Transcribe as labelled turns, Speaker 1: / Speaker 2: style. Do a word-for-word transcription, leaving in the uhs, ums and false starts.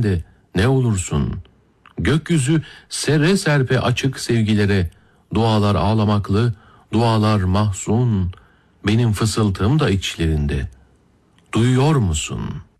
Speaker 1: sen de ne olursun? Gökyüzü serre serpe açık sevgilere, dualar ağlamaklı, dualar mahzun, benim fısıltım da içlerinde. Duyuyor musun?''